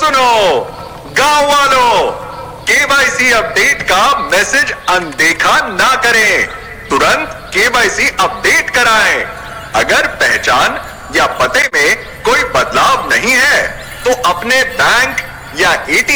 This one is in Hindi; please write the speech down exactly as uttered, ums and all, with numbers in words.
सुनो गांव वालों, केवाईसी अपडेट का मैसेज अनदेखा ना करें, तुरंत केवाईसी अपडेट कराएं। अगर पहचान या पते में कोई बदलाव नहीं है तो अपने बैंक या एटीएम